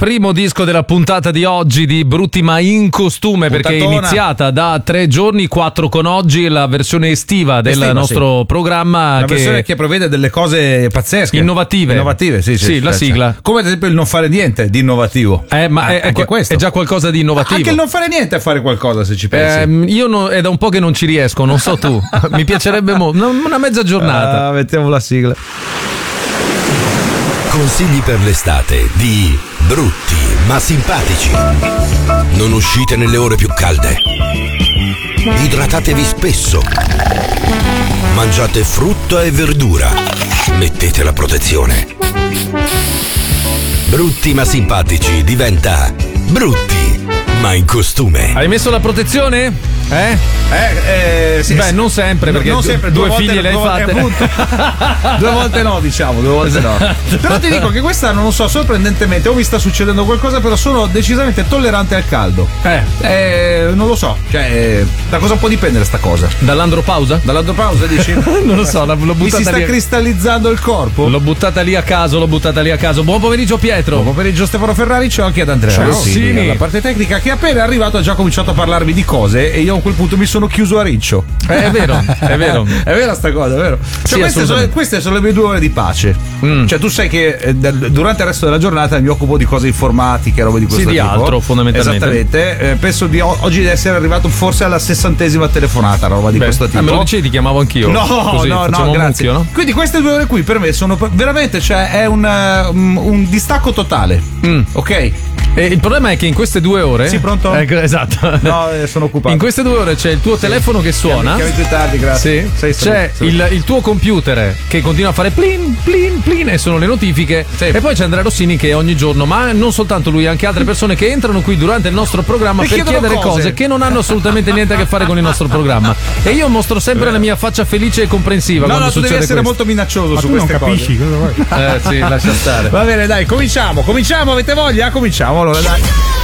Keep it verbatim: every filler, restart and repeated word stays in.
primo disco della puntata di oggi di Brutti ma in costume, perché è iniziata da tre giorni, quattro con oggi, la versione estiva del Estiva, nostro sì. programma. Una che... versione che prevede delle cose pazzesche, innovative. Innovative, sì, sì. Sì, la cioè, sigla. Come ad esempio il non fare niente di innovativo. Eh, ma Ah, è, anche è, questo. è già qualcosa di innovativo. Anche il non fare niente è fare qualcosa, se ci pensi. Eh, io no, è da un po' che non ci riesco, non so tu. Mi piacerebbe molto. Una mezza giornata. Ah, mettiamo la sigla. Consigli per l'estate di Brutti ma simpatici. Non uscite nelle ore più calde. Idratatevi spesso. Mangiate frutta e verdura. Mettete la protezione. Brutti ma simpatici diventa Brutti ma in costume. Hai messo la protezione? Eh? Eh, eh sì, Beh, sì. non sempre, perché non sempre, due, due figlie volte, le hai due, fatte. Appunto, due volte no, diciamo, due volte no. Però ti dico che quest'anno, non so, sorprendentemente, o mi sta succedendo qualcosa, però sono decisamente tollerante al caldo. Eh. Eh, non lo so, cioè, da cosa può dipendere sta cosa? Dall'andropausa? Dall'andropausa, dici? Non lo so, l'ho buttata Mi si sta lì. cristallizzando il corpo? L'ho buttata lì a caso, l'ho buttata lì a caso. Buon pomeriggio Pietro. Buon pomeriggio Stefano Ferrari, ciao anche ad Andrea Ciao. Rossini, Sì. alla parte tecnica, che appena arrivato ha già cominciato a parlarmi di cose e io a quel punto mi sono chiuso a riccio. Eh, è vero, è vero. È vera sta cosa, è vero. Cioè, Sì, queste, sono, queste sono le mie due ore di pace. Mm. Cioè, tu sai che eh, del- durante il resto della giornata mi occupo di cose informatiche, robe di questo Sì, di tipo. altro, fondamentalmente. Esattamente. Eh, penso di o- oggi di essere arrivato forse alla sessantesima telefonata, roba di Beh, questo tipo. ah, me lo dicevi, ti chiamavo anch'io. No, Così, no, facciamo no, un grazie. mucchio, no? Quindi queste due ore qui per me sono per- veramente, cioè, è un, eh, un, un distacco totale. Mm. Ok? E il problema è che in queste due ore. Sì, pronto? Ecco, esatto. No, eh, sono occupato. In queste due ore c'è il tuo telefono che suona. Chiami più tardi, grazie. Sì. Sei solo- C'è solo- il, il tuo computer che continua a fare plin, plin, plin e sono le notifiche. Sì. E poi c'è Andrea Rossini che ogni giorno, ma non soltanto lui, anche altre persone che entrano qui durante il nostro programma E per chiedono chiedere cose. cose che non hanno assolutamente niente a che fare con il nostro programma. E io mostro sempre la mia faccia felice e comprensiva. No, quando no, tu devi succede essere questo. molto minaccioso Ma su tu non queste capisci cose. cosa vuoi? Eh sì, lascia stare. Va bene, dai, cominciamo, cominciamo, avete voglia? Cominciamo, allora dai.